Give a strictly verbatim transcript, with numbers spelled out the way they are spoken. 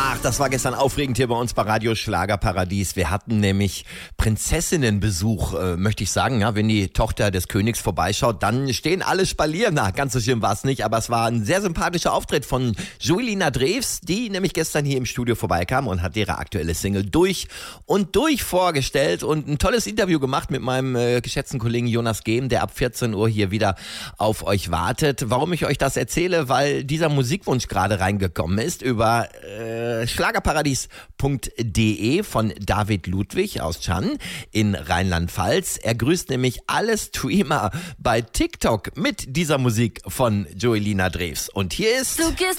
Ach, das war gestern aufregend hier bei uns bei Radio Schlagerparadies. Wir hatten nämlich Prinzessinnenbesuch, äh, möchte ich sagen. Ja, wenn die Tochter des Königs vorbeischaut, dann stehen alle Spalier. Na, ganz so schlimm war es nicht, aber es war ein sehr sympathischer Auftritt von Julina Drews, die nämlich gestern hier im Studio vorbeikam und hat ihre aktuelle Single Durch und Durch vorgestellt und ein tolles Interview gemacht mit meinem äh, geschätzten Kollegen Jonas Gehm, der ab vierzehn Uhr hier wieder auf euch wartet. Warum ich euch das erzähle? Weil dieser Musikwunsch gerade reingekommen ist über äh, schlagerparadies punkt de von David Ludwig aus Cannes in Rheinland-Pfalz. Er grüßt nämlich alle Streamer bei TikTok mit dieser Musik von Julina Drews. Und hier ist... Du gehst